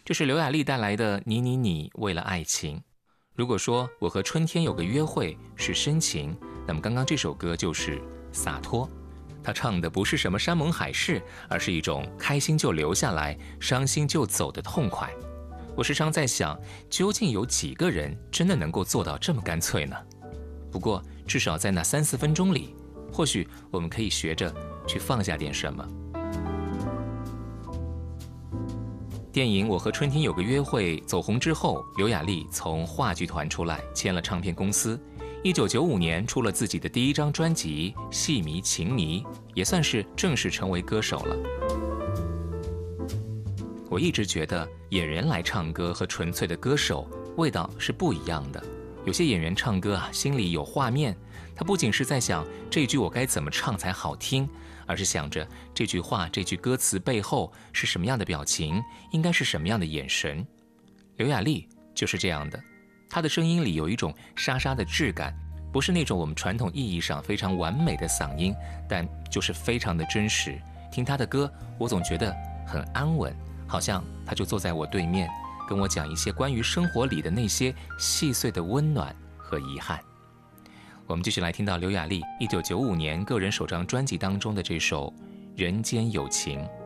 这是刘雅丽带来的你你你为了爱情。如果说我和春天有个约会是深情，那么刚刚这首歌就是洒脱。他唱的不是什么山盟海誓，而是一种开心就留下来，伤心就走的痛快。我时常在想，究竟有几个人真的能够做到这么干脆呢？不过至少在那3-4分钟里，或许我们可以学着去放下点什么。电影《我和春天有个约会》走红之后，刘雅丽从话剧团出来，签了唱片公司。1995年出了自己的第一张专辑《戏迷情迷》，也算是正式成为歌手了。我一直觉得演员来唱歌和纯粹的歌手味道是不一样的。有些演员唱歌心里有画面，他不仅是在想这句我该怎么唱才好听，而是想着这句话、这句歌词背后是什么样的表情，应该是什么样的眼神。刘雅丽就是这样的，她的声音里有一种沙沙的质感，不是那种我们传统意义上非常完美的嗓音，但就是非常的真实。听她的歌，我总觉得很安稳，好像她就坐在我对面，跟我讲一些关于生活里的那些细碎的温暖和遗憾。我们继续来听到刘雅丽1995年个人首张专辑当中的这首《人间有情》。